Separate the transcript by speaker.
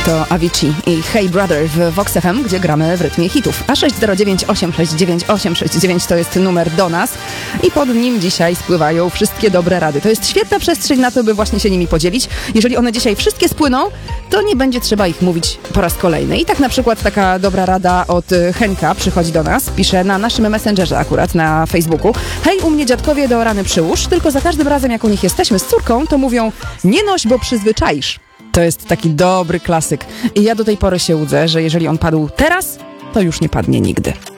Speaker 1: To Avicii i Hey Brother w Vox FM, gdzie gramy w rytmie hitów. A 609 869 869 to jest numer do nas i pod nim dzisiaj spływają wszystkie dobre rady. To jest świetna przestrzeń na to, by właśnie się nimi podzielić. Jeżeli one dzisiaj wszystkie spłyną, to nie będzie trzeba ich mówić po raz kolejny. I tak na przykład taka dobra rada od Henka przychodzi do nas, pisze na naszym Messengerze akurat, na Facebooku. Hej, u mnie dziadkowie do rany przyłóż, tylko za każdym razem jak u nich jesteśmy z córką, to mówią nie noś, bo przyzwyczaisz. To jest taki dobry klasyk. I ja do tej pory się łudzę, że jeżeli on padł teraz, to już nie padnie nigdy.